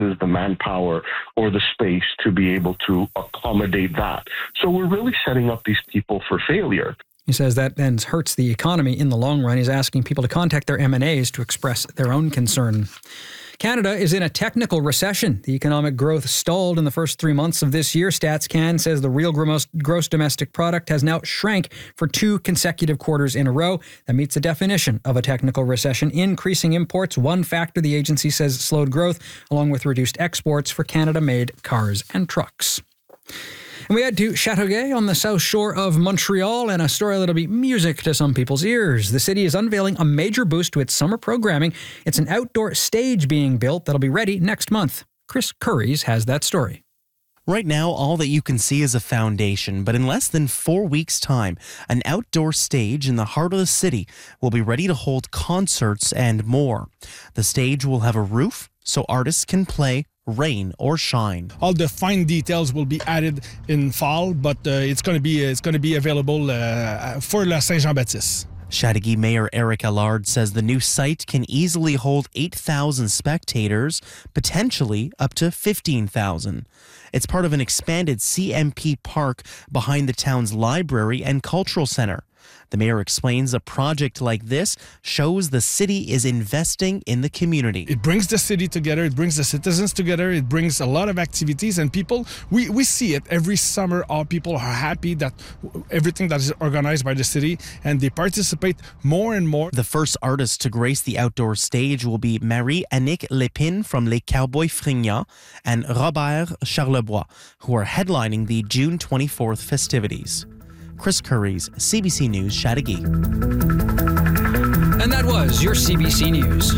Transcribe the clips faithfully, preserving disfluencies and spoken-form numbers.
the manpower or the space to be able to accommodate that. So we're really setting up these people for failure. He says that then hurts the economy in the long run. He's asking people to contact their M and As to express their own concern. Canada is in a technical recession. The economic growth stalled in the first three months of this year. StatsCan says the real gross, gross domestic product has now shrank for two consecutive quarters in a row. That meets the definition of a technical recession. Increasing imports, one factor the agency says slowed growth, along with reduced exports for Canada-made cars and trucks. And we head to Châteauguay on the south shore of Montreal, and a story that'll be music to some people's ears. The city is unveiling a major boost to its summer programming. It's an outdoor stage being built that'll be ready next month. Chris Curries has that story. Right now, all that you can see is a foundation, but in less than four weeks' time, an outdoor stage in the heart of the city will be ready to hold concerts and more. The stage will have a roof so artists can play rain or shine. All the fine details will be added in fall, but uh, it's going to be it's going to be available uh, for La Saint-Jean-Baptiste. Châteauguay Mayor Eric Allard says the new site can easily hold eight thousand spectators, potentially up to fifteen thousand. It's part of an expanded C M P park behind the town's library and cultural center. The mayor explains a project like this shows the city is investing in the community. It brings the city together, it brings the citizens together, it brings a lot of activities, and people, we, we see it every summer. All people are happy that everything that is organized by the city, and they participate more and more. The first artist to grace the outdoor stage will be Marie-Annick Lépine from Les Cowboys Fringants and Robert Charlebois, who are headlining the June twenty-fourth festivities. Chris Curries, C B C News, Châteauguay. And that was your C B C News.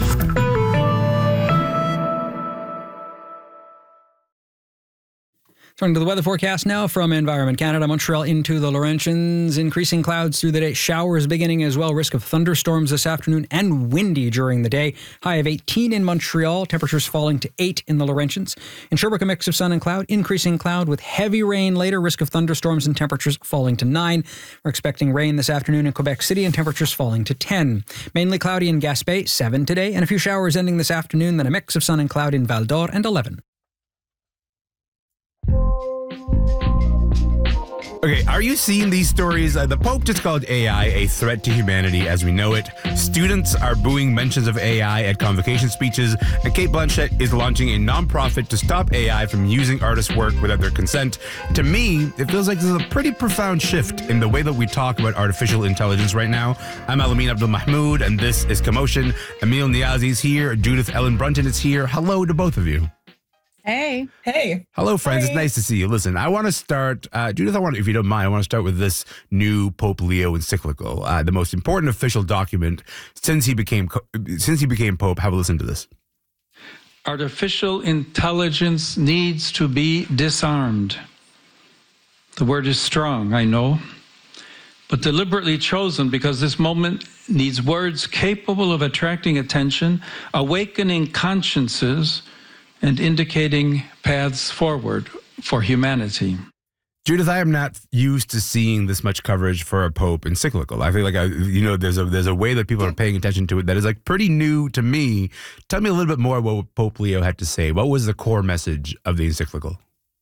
Turning to the weather forecast now from Environment Canada. Montreal into the Laurentians. Increasing clouds through the day. Showers beginning as well. Risk of thunderstorms this afternoon and windy during the day. High of eighteen in Montreal. Temperatures falling to eight in the Laurentians. In Sherbrooke, a mix of sun and cloud. Increasing cloud with heavy rain later. Risk of thunderstorms and temperatures falling to nine. We're expecting rain this afternoon in Quebec City and temperatures falling to ten. Mainly cloudy in Gaspé, seven today. And a few showers ending this afternoon. Then a mix of sun and cloud in Val d'Or and eleven. Okay, are you seeing these stories? Uh, the Pope just called A I a threat to humanity as we know it. Students are booing mentions of A I at convocation speeches, and Kate Blanchett is launching a nonprofit to stop A I from using artists' work without their consent. To me, it feels like there's a pretty profound shift in the way that we talk about artificial intelligence right now. I'm Alamin Abdul-Mahmoud, and this is Commotion. Emil Niazi is here. Judith Ellen Brunton is here. Hello to both of you. Hey. Hey. Hello, friends. Hi. It's nice to see you. Listen, I want to start, uh, Judith, I want, if you don't mind, I want to start with this new Pope Leo encyclical, uh, the most important official document since he became since he became Pope. Have a listen to this. Artificial intelligence needs to be disarmed. The word is strong, I know, but deliberately chosen because this moment needs words capable of attracting attention, awakening consciences, and indicating paths forward for humanity. Judith, I am not used to seeing this much coverage for a Pope encyclical. I feel like, I, you know, there's a there's a way that people are paying attention to it that is like pretty new to me. Tell me a little bit more about what Pope Leo had to say. What was the core message of the encyclical?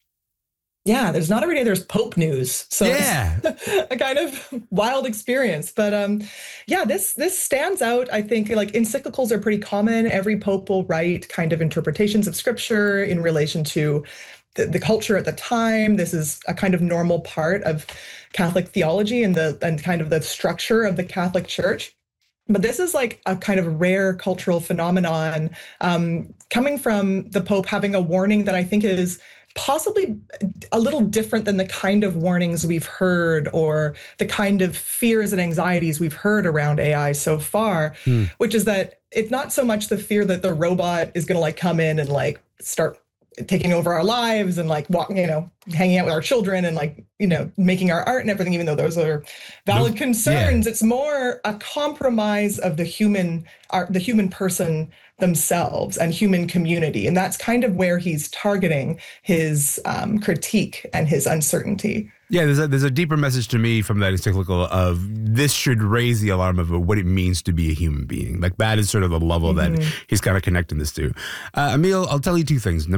Yeah, there's not every day there's Pope news. So yeah. It's a kind of wild experience. But um, yeah, this this stands out. I think like encyclicals are pretty common. Every Pope will write kind of interpretations of scripture in relation to the, the culture at the time. This is a kind of normal part of Catholic theology and the and kind of the structure of the Catholic Church. But this is like a kind of rare cultural phenomenon um, coming from the Pope having a warning that I think is possibly a little different than the kind of warnings we've heard or the kind of fears and anxieties we've heard around A I so far, hmm. which is that it's not so much the fear that the robot is going to like come in and like start taking over our lives and like walking, you know, hanging out with our children and like, you know, making our art and everything, even though those are valid no, concerns. Yeah. It's more a compromise of the human art, the human person themselves and human community. And that's kind of where he's targeting his um, critique and his uncertainty. Yeah, there's a, there's a deeper message to me from that encyclical of this should raise the alarm of what it means to be a human being. Like that is sort of the level mm-hmm. that he's kind of connecting this to. Uh, Emil, I'll tell you two things.